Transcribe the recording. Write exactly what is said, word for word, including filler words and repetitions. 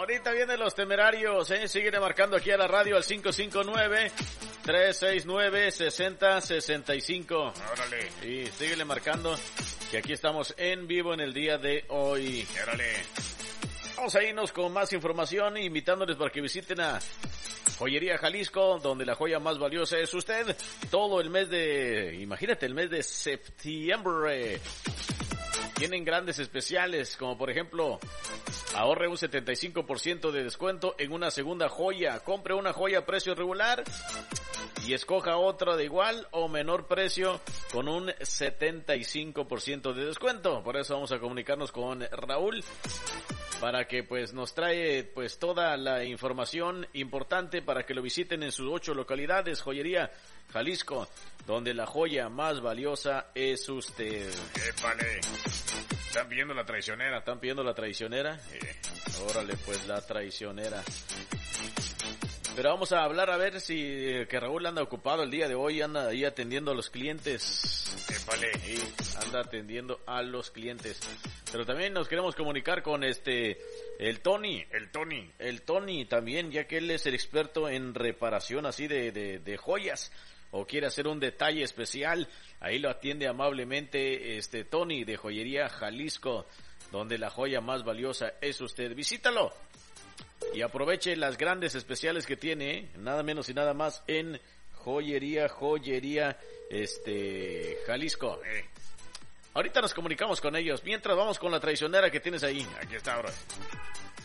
Ahorita vienen los temerarios, ¿eh? Siguen marcando aquí a la radio al cinco cinco nueve, tres seis nueve, seis cero seis cinco. Órale. Y síguele marcando que aquí estamos en vivo en el día de hoy. Órale. Vamos a irnos con más información, invitándoles para que visiten a Joyería Jalisco, donde la joya más valiosa es usted. Todo el mes de, imagínate, el mes de septiembre. Tienen grandes especiales, como por ejemplo, ahorre un setenta y cinco por ciento de descuento en una segunda joya. Compre una joya a precio regular y escoja otra de igual o menor precio con un setenta y cinco por ciento de descuento. Por eso vamos a comunicarnos con Raúl para que pues nos trae pues toda la información importante para que lo visiten en sus ocho localidades. Joyería Jalisco, donde la joya más valiosa es usted. ¡Épale! Están pidiendo la traicionera. ¿Están pidiendo la traicionera? Eh, órale, pues la traicionera. Pero vamos a hablar a ver si eh, que Raúl anda ocupado el día de hoy, anda ahí atendiendo a los clientes. ¡Épale! Sí, anda atendiendo a los clientes. Pero también nos queremos comunicar con este, el Tony. El Tony. El Tony también, ya que él es el experto en reparación así de, de, de joyas. O quiere hacer un detalle especial, ahí lo atiende amablemente este Tony de Joyería Jalisco, donde la joya más valiosa es usted. Visítalo y aproveche las grandes especiales que tiene, nada menos y nada más en Joyería, Joyería este Jalisco. Eh. Ahorita nos comunicamos con ellos, mientras vamos con la traicionera que tienes ahí. Aquí está ahora.